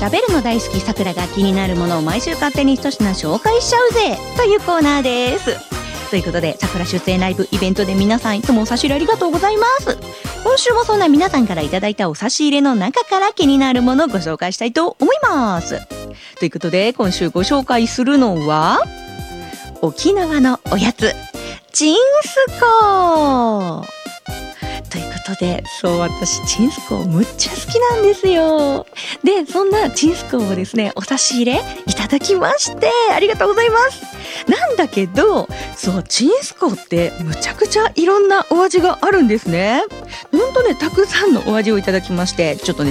食べるの大好きさくらが気になるものを毎週勝手に一品紹介しちゃうぜというコーナーです。ということで、さくら出演ライブイベントで皆さんいつもお差し入れありがとうございます。今週もそんな皆さんからいただいたお差し入れの中から気になるものをご紹介したいと思います。ということで、今週ご紹介するのは沖縄のおやつチンスコーということで、そう私チンスコーむっちゃ好きなんですよ。でそんなチンスコーをですね、お差し入れいただきましてありがとうございます。なんだけど、そうチンスコーってむちゃくちゃいろんなお味があるんですね。ほんとね、たくさんのお味をいただきまして、ちょっとね